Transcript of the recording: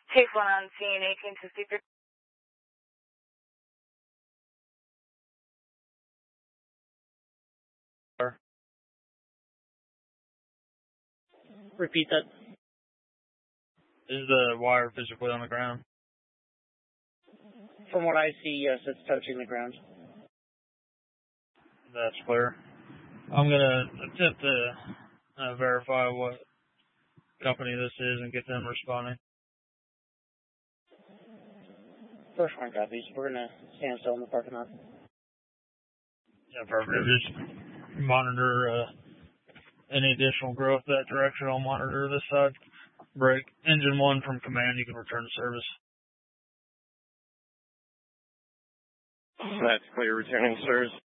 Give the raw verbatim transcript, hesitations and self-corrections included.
Case one on scene, eighteen fifty-three. Repeat that. Is the wire physically on the ground? From what I see, yes, it's touching the ground. That's clear. I'm going to attempt to uh, verify what company this is and get them responding. First one copies. We're going to stand still in the parking lot. Yeah, perfect. Just monitor uh, any additional growth that direction. I'll monitor this side. Break. Engine one from command. You can return to service. That's clear. Returning service.